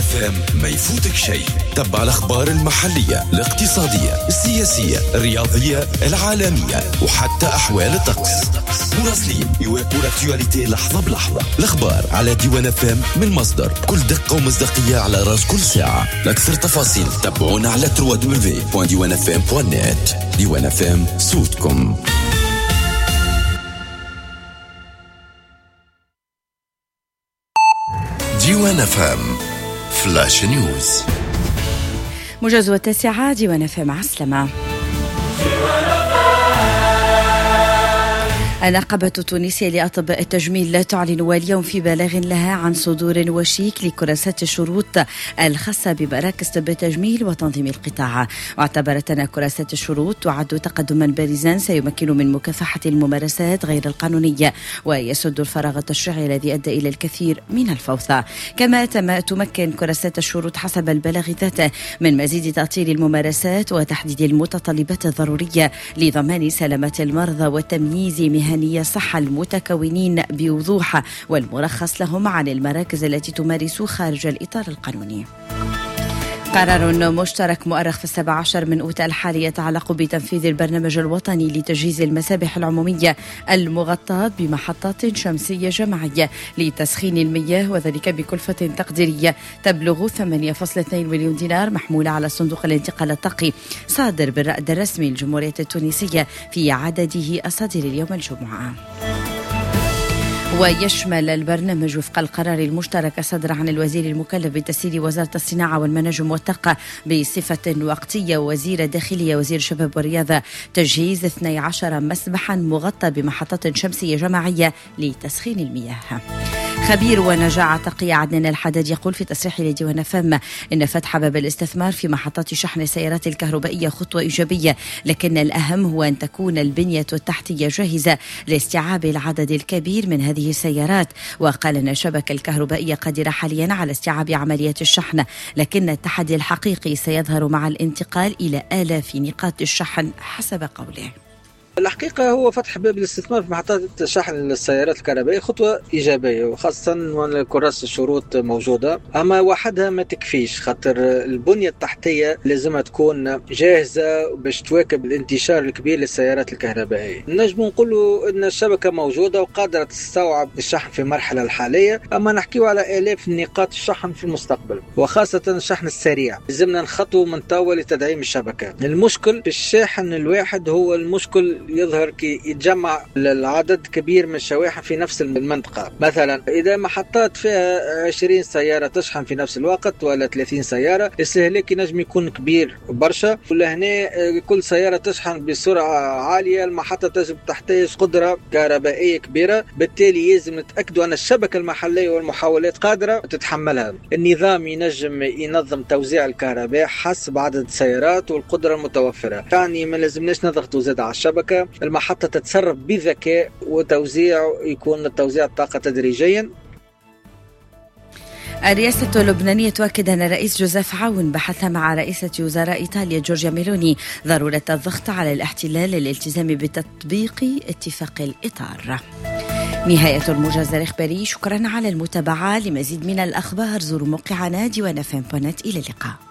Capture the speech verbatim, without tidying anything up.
اف ام ما يفوتك شيء. تبع الأخبار المحلية، الاقتصادية، السياسية، الرياضية، العالمية، وحتى أحوال الطقس. مراسلين يواكبوا الاكتواليتي لحظة بلحظة. الأخبار على ديوان اف ام من مصدر كل دقة ومصداقية على راس كل ساعة. لأكثر تفاصيل تابعونا على دبليو دبليو دبليو دوت ديوان اف ام دوت نت. ديوان اف ام، صوتكم. ديوان اف ام فلاش نيوز. موجز التاسعة. ديوان اف ام عسلمة. النقابة التونسية لأطباء التجميل لا تعلن واليوم في بلاغ لها عن صدور وشيك لكراسات الشروط الخاصة بمراكز طب التجميل وتنظيم القطاع. واعتبرت أن كراسات الشروط تعد تقدما بارزا سيمكن من مكافحة الممارسات غير القانونية ويسد الفراغ التشريعي الذي أدى إلى الكثير من الفوضى. كما تمكن كراسات الشروط حسب البلاغ ذاته من مزيد تأطير الممارسات وتحديد المتطلبات الضرورية لضمان سلامة المرضى والتمييز مهنية صحة المتكونين بوضوح والمرخص لهم عن المراكز التي تمارس خارج الإطار القانوني. قرار مشترك مؤرخ في السابع عشر من أوت الحالي يتعلق بتنفيذ البرنامج الوطني لتجهيز المسابح العمومية المغطاة بمحطات شمسية جماعية لتسخين المياه، وذلك بكلفة تقديرية تبلغ ثمانية فاصلة اثنين مليون دينار محمولة على صندوق الانتقال الطاقي صادر بالرائد الرسمي للجمهورية التونسية في عدده الصادر اليوم الجمعة. ويشمل البرنامج وفق القرار المشترك الصادر عن الوزير المكلف بتسيير وزارة الصناعة والمناجم والطاقة بصفة وقتية وزير الداخلية وزير الشباب والرياضة تجهيز اثني عشر مسبحا مغطى بمحطات شمسية جماعية لتسخين المياه. خبير ونجاعة تقي عدنان الحداد يقول في تصريح لديوان فم إن فتح باب الاستثمار في محطات شحن السيارات الكهربائية خطوة إيجابية، لكن الأهم هو أن تكون البنية التحتية جاهزة لاستيعاب العدد الكبير من هذه السيارات. وقال أن الشبكة الكهربائية قادرة حاليا على استيعاب عمليات الشحن، لكن التحدي الحقيقي سيظهر مع الانتقال إلى آلاف نقاط الشحن حسب قوله. الحقيقة هو فتح باب الاستثمار في محطات شحن السيارات الكهربائية خطوة إيجابية، وخاصة وأن كراسة الشروط موجودة، أما وحدها ما تكفيش، خاطر البنية التحتية لازم تكون جاهزة باش تواكب الانتشار الكبير للسيارات الكهربائية. نجم نقولوا أن الشبكة موجودة وقادرة تستوعب الشحن في المرحلة الحالية، أما نحكيو على آلاف نقاط الشحن في المستقبل، وخاصة الشحن السريع. لازمنا نخطو من توا لتدعيم الشبكة. المشكل في الشاحن الواحد هو المشكل يظهر كي يتجمع العدد كبير من الشواحن في نفس المنطقة. مثلا إذا محطات فيها عشرين سيارة تشحن في نفس الوقت ولا ثلاثين سيارة، الاستهلاك ينجم يكون كبير برشا، ولهنا كل سيارة تشحن بسرعة عالية المحطة تجب تحتاج قدرة كهربائية كبيرة، بالتالي لازم نتأكدوا أن الشبكة المحلية والمحاولات قادرة تتحملها. النظام ينجم ينظم توزيع الكهرباء حسب عدد السيارات والقدرة المتوفرة، يعني ما لازمناش نضغطوا زاد على الشبكة. المحطة تتصرف بذكاء وتوزيع يكون توزيع الطاقة تدريجيا. الرئاسة اللبنانية تؤكد أن الرئيس جوزيف عون بحث مع رئيسة وزراء إيطاليا جورجيا ميلوني ضرورة الضغط على الاحتلال للالتزام بتطبيق اتفاق الإطار. نهاية الموجز الإخباري. شكرا على المتابعة. لمزيد من الأخبار زوروا موقعنا ديوان اف ام دوت نت. إلى اللقاء.